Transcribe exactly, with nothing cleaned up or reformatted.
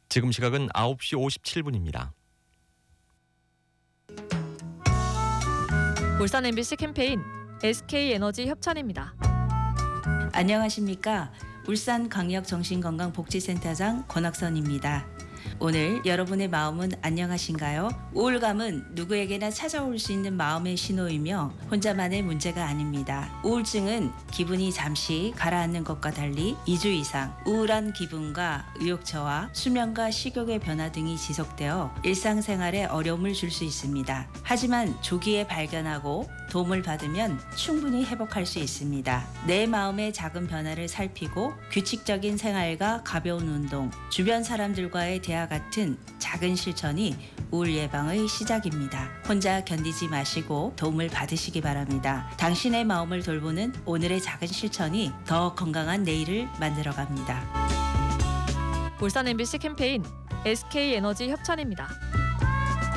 지금 시각은 아홉 시 오십칠 분입니다. 울산 엠비씨 캠페인 에스케이에너지 협찬입니다. 안녕하십니까. 울산광역정신건강복지센터장 권학선입니다. 오늘 여러분의 마음은 안녕하신가요? 우울감은 누구에게나 찾아올 수 있는 마음의 신호이며 혼자만의 문제가 아닙니다. 우울증은 기분이 잠시 가라앉는 것과 달리 이 주 이상 우울한 기분과 의욕저하, 수면과 식욕의 변화 등이 지속되어 일상생활에 어려움을 줄 수 있습니다. 하지만 조기에 발견하고 도움을 받으면 충분히 회복할 수 있습니다. 내 마음의 작은 변화를 살피고 규칙적인 생활과 가벼운 운동, 주변 사람들과의 대화 같은 작은 실천이 우울 예방의 시작입니다. 혼자 견디지 마시고 도움을 받으시기 바랍니다. 당신의 마음을 돌보는 오늘의 작은 실천이 더 건강한 내일을 만들어갑니다. 울산 엠비씨 캠페인 에스케이에너지 협찬입니다.